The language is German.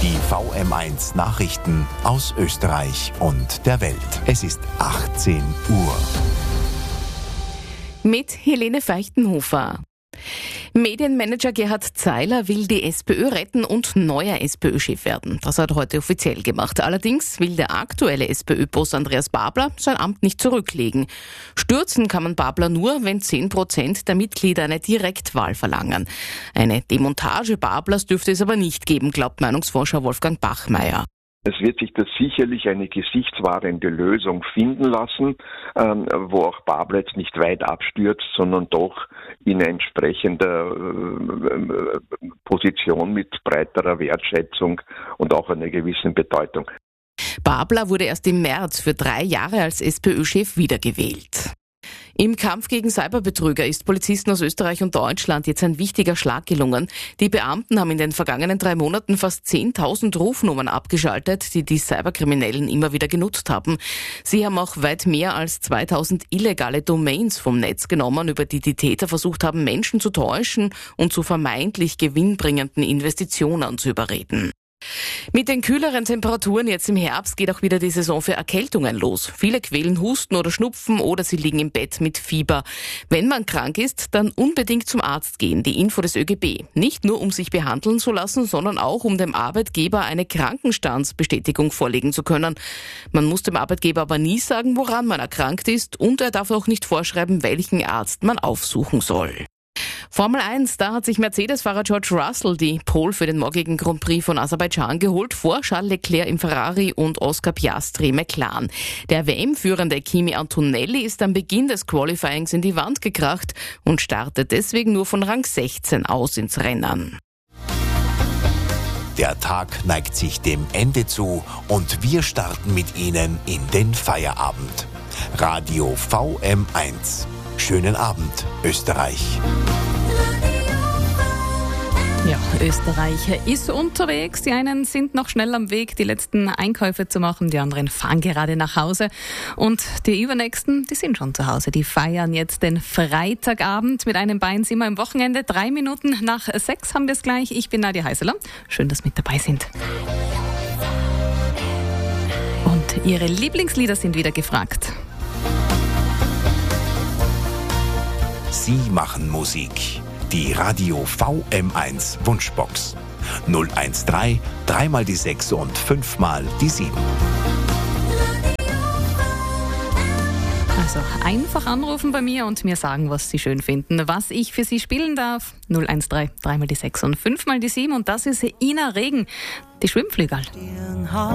Die VM1 Nachrichten aus Österreich und der Welt. Es ist 18 Uhr. Mit Helene Feichtenhofer. Medienmanager Gerhard Zeiler will die SPÖ retten und neuer SPÖ-Chef werden. Das hat er heute offiziell gemacht. Allerdings will der aktuelle SPÖ-Boss Andreas Babler sein Amt nicht zurücklegen. Stürzen kann man Babler nur, wenn 10% der Mitglieder eine Direktwahl verlangen. Eine Demontage Bablers dürfte es aber nicht geben, glaubt Meinungsforscher Wolfgang Bachmeier. Es wird sich da sicherlich eine gesichtswahrende Lösung finden lassen, wo auch Babler jetzt nicht weit abstürzt, sondern doch in entsprechender Position mit breiterer Wertschätzung und auch einer gewissen Bedeutung. Babler wurde erst im März für 3 Jahre als SPÖ-Chef wiedergewählt. Im Kampf gegen Cyberbetrüger ist Polizisten aus Österreich und Deutschland jetzt ein wichtiger Schlag gelungen. Die Beamten haben in den vergangenen 3 Monaten fast 10.000 Rufnummern abgeschaltet, die die Cyberkriminellen immer wieder genutzt haben. Sie haben auch weit mehr als 2.000 illegale Domains vom Netz genommen, über die die Täter versucht haben, Menschen zu täuschen und zu vermeintlich gewinnbringenden Investitionen zu überreden. Mit den kühleren Temperaturen jetzt im Herbst geht auch wieder die Saison für Erkältungen los. Viele quälen Husten oder Schnupfen oder sie liegen im Bett mit Fieber. Wenn man krank ist, dann unbedingt zum Arzt gehen. Die Info des ÖGB. Nicht nur, um sich behandeln zu lassen, sondern auch, um dem Arbeitgeber eine Krankenstandsbestätigung vorlegen zu können. Man muss dem Arbeitgeber aber nie sagen, woran man erkrankt ist, und er darf auch nicht vorschreiben, welchen Arzt man aufsuchen soll. Formel 1, da hat sich Mercedes-Fahrer George Russell die Pole für den morgigen Grand Prix von Aserbaidschan geholt, vor Charles Leclerc im Ferrari und Oscar Piastri im McLaren. Der WM-führende Kimi Antonelli ist am Beginn des Qualifyings in die Wand gekracht und startet deswegen nur von Rang 16 aus ins Rennen. Der Tag neigt sich dem Ende zu und wir starten mit Ihnen in den Feierabend. Radio VM1. Schönen Abend, Österreich. Ja, Österreich ist unterwegs. Die einen sind noch schnell am Weg, die letzten Einkäufe zu machen. Die anderen fahren gerade nach Hause. Und die Übernächsten, die sind schon zu Hause. Die feiern jetzt den Freitagabend. Mit einem Bein sind wir im Wochenende. 3 Minuten nach 6 haben wir es gleich. Ich bin Nadia Heiseler. Schön, dass Sie mit dabei sind. Und Ihre Lieblingslieder sind wieder gefragt. Sie machen Musik. Die Radio VM1 Wunschbox. 013 3 mal die 6 und 5 mal die 7. Also einfach anrufen bei mir und mir sagen, was Sie schön finden, was ich für Sie spielen darf. 013 3 mal die 6 und 5 mal die 7. Und das ist Ina Regen, die Schwimmflügel.